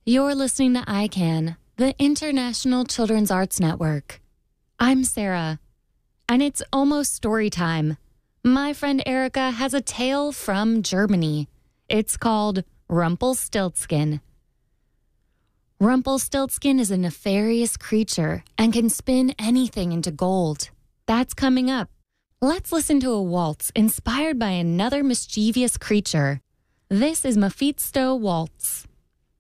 You're listening to ICANN, the International Children's Arts Network. I'm Sarah, and it's almost story time. My friend Erica has a tale from Germany. It's called Rumpelstiltskin. Rumpelstiltskin is a nefarious creature and can spin anything into gold. That's coming up. Let's listen to a waltz inspired by another mischievous creature. This is Mephisto Waltz.